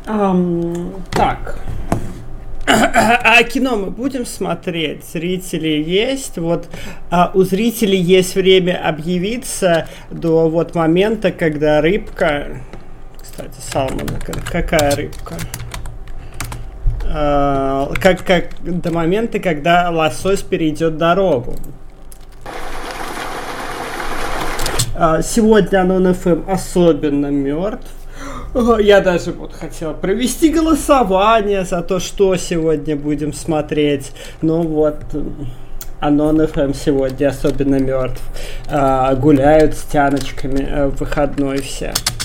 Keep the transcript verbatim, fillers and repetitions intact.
Ам, так. А кино мы будем смотреть? Зрители есть. Вот а у зрителей есть время объявиться до вот момента, когда рыбка... Кстати, Салмон, какая рыбка? А, как, как до момента, когда лосось перейдет дорогу. А, сегодня Анон эф эм особенно мертв. Я даже вот хотел провести голосование за то, что сегодня будем смотреть. Ну вот, Анон эф эм сегодня особенно мертв. А, гуляют с тяночками в выходной все.